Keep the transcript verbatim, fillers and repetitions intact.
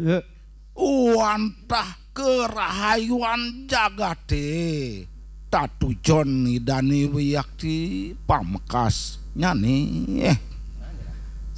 Uantah kerahayuan jagate tatu John Dani Wiyakti pamekasnya nih eh